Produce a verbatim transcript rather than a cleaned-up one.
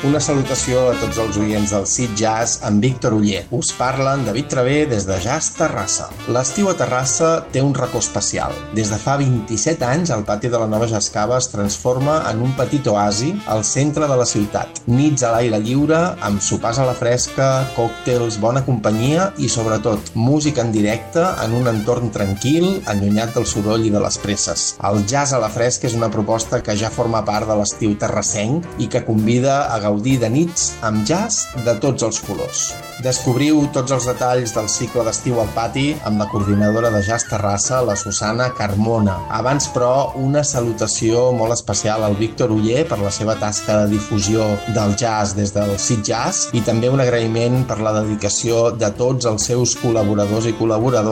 Una salutació a tots els oients del Sit Jazz amb Víctor Oller. Us parlen David Travé des de Jazz Terrassa. L'estiu a Terrassa té un racó especial. Des de fa vint-i-set anys, el pati de la Nova Jascava es transforma en un petit oasi al centre de la ciutat. Nits a l'aire lliure, amb sopars a la fresca, còctels, bona companyia i, sobretot, música en directe en un entorn tranquil, allunyat del soroll i de les presses. El jazz a la fresca és una proposta que ja forma part de l'estiu terrassenc i que convida a gaudir de nits amb jazz de tots els colors. Descobriu tots els detalls del cicle d'estiu al pati amb la coordinadora de Jazz Terrassa, la Susana Carmona. Abans, però, una salutació molt especial al Víctor Oller per la seva tasca de difusió del jazz des del Sit Jazz i també un agraïment per la dedicació de tots els seus col·laboradors i col·laboradores